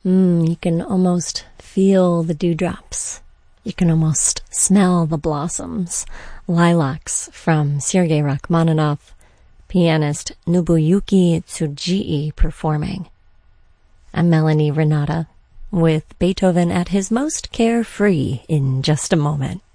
You can almost feel the dewdrops. You can almost smell the blossoms. Lilacs from Sergei Rachmaninoff, pianist Nobuyuki Tsujii performing. I'm Melanie Renata with Beethoven at his most carefree in just a moment.